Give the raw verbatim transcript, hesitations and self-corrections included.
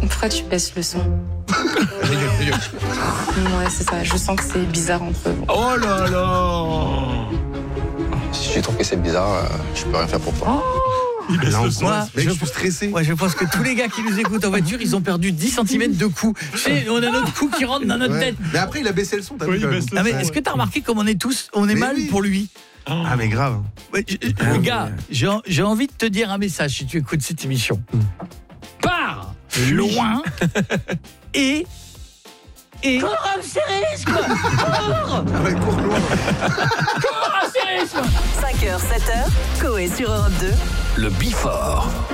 Pourquoi tu baisses le son? Rigole, rigole. Ouais, c'est ça. Je sens que c'est bizarre entre vous. Oh là là. Si tu trouves que c'est bizarre, euh, je peux rien faire pour toi. Il baisse le son. Moi, Mec, je- je suis stressé. Ouais, je pense que tous les gars qui nous écoutent en voiture, ils ont perdu dix centimètres de cou. Tu sais, on a notre cou qui rentre dans notre Ouais. tête. Mais après, il a baissé le son. T'as Oui, vu, il quand même. baisse le Ah, mais son, est-ce ouais. que t'as remarqué comme on est tous, on est Mais mal oui. pour lui? Ah, mais grave. Ouais, je- je- Ah, gars, ouais. j'ai, j'ai envie de te dire un message si tu écoutes cette émission. Pars loin et et Ah ouais, cours loin. cinq heures, sept heures, Coé sur Europe deux. Le Before.